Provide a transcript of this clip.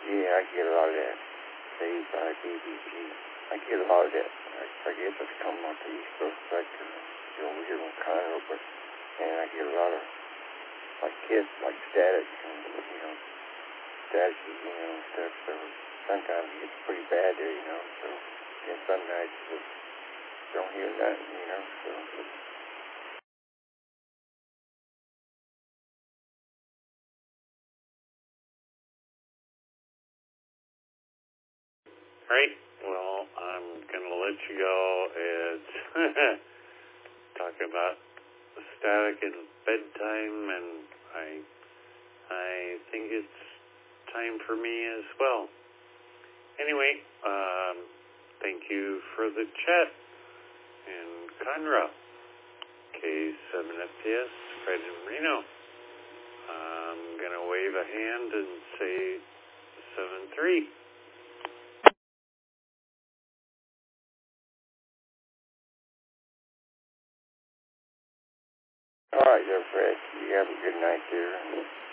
Yeah, I get a lot of that. Saved by BBC. I get a lot of that. I guess it's coming off the East Coast sector. Over here in Conroe, but and I get a lot of like kids, like static, and static, stuff. So sometimes it gets pretty bad there, So and some nights just don't hear nothing, So. Right. Well, I'm gonna let you go. It's talking about static and bedtime, and I think it's time for me as well. Anyway, thank you for the chat in Conroe, K7FTS, Fred in Reno. I'm gonna wave a hand and say 7-3. All right, there, Fred. You have a good night there.